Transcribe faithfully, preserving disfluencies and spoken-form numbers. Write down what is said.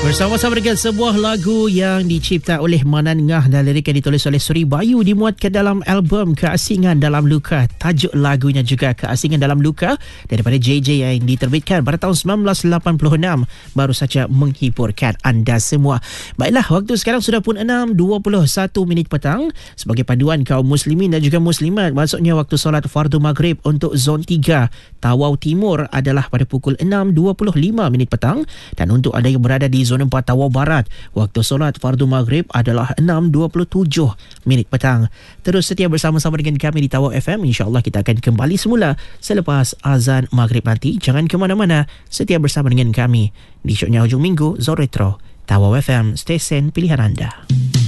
Bersama-sama dengan sebuah lagu yang dicipta oleh Manan Ngah dan lirik yang ditulis oleh Suri Bayu dimuatkan dalam album Keasingan Dalam Luka. Tajuk lagunya juga Keasingan Dalam Luka daripada J J yang diterbitkan pada tahun sembilan belas lapan puluh enam. Baru saja menghiburkan anda semua. Baiklah, waktu sekarang sudah pun enam dua puluh satu minit petang. Sebagai paduan kaum muslimin dan juga muslimat, maksudnya waktu solat fardu maghrib untuk zon tiga Tawau Timur adalah pada pukul enam dua puluh lima minit petang, dan untuk anda yang berada di zon empat Tawau Barat, waktu solat fardu maghrib adalah enam dua puluh tujuh minit petang. Terus setia bersama-sama dengan kami di Tawau F M. InsyaAllah kita akan kembali semula selepas azan maghrib nanti. Jangan ke mana-mana, setia bersama dengan kami di Syoknya Hujung Minggu Zon Retro Tawau F M, stesen pilihan anda.